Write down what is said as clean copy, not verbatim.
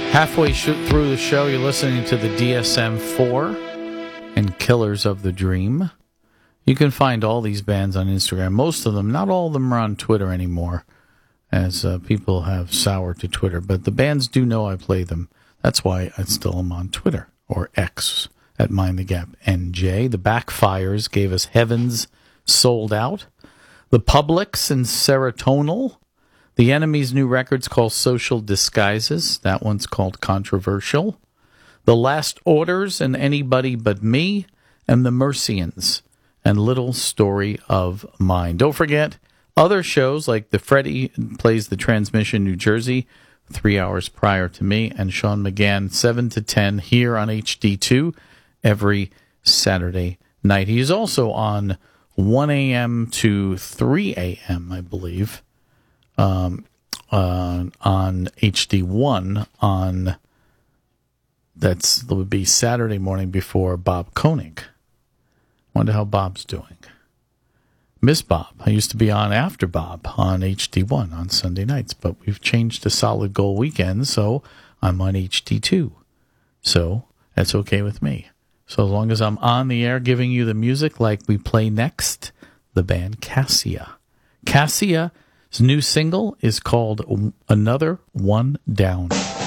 Halfway through the show, you're listening to the DSM-4 and Killers of the Dream. You can find all these bands on Instagram. Most of them, not all of them are on Twitter anymore, as people have soured to Twitter. But the bands do know I play them. That's why I still am on Twitter, or X, at Mind the Gap NJ. The Backfires gave us Heavens Sold Out. The Publics and Serotonal. The Enemy's new record's called Social Disguises. That one's called Controversial. The Last Orders and Anybody But Me. And the Mercians and Little Story of Mine. Don't forget other shows like the Freddie plays the Transmission New Jersey 3 hours prior to me, and Sean McGann 7 to 10 here on HD2 every Saturday night. He is also on 1 a.m. to 3 a.m., I believe. On HD1 on that would be Saturday morning before Bob Koenig. Wonder how Bob's doing. Miss Bob. I used to be on after Bob on HD1 on Sunday nights, but we've changed to Solid Gold Weekend, so I'm on HD2. So that's okay with me. So as long as I'm on the air giving you the music like we play next, the band Cassia. Cassia's new single is called Another One Down.